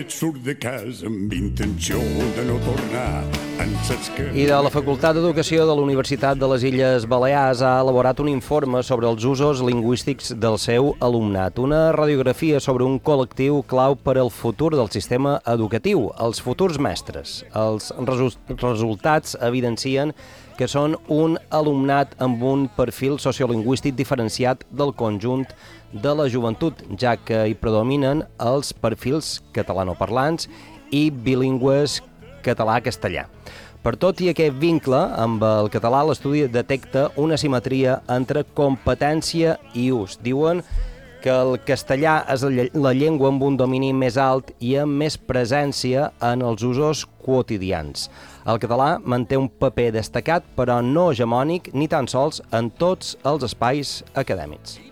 vaig surt de casa amb intenció de no tornar. I de la Facultat d'Educació de la Universitat de les Illes Balears ha elaborat un informe sobre els usos lingüístics del seu alumnat, una radiografia sobre un col·lectiu clau per al futur del sistema educatiu, els futurs mestres. Els resultats evidencien que són un alumnat amb un perfil sociolingüístic diferenciat del conjunt de la joventut, ja que hi predominen els perfils catalanoparlants i bilingües català-castellà. Per tot i aquest vincle amb el català, l'estudi detecta una simetria entre competència i ús. Diuen que el castellà és la llengua amb un domini més alt i amb més presència en els usos quotidians. El català manté un paper destacat, però no hegemònic, ni tan sols en tots els espais acadèmics.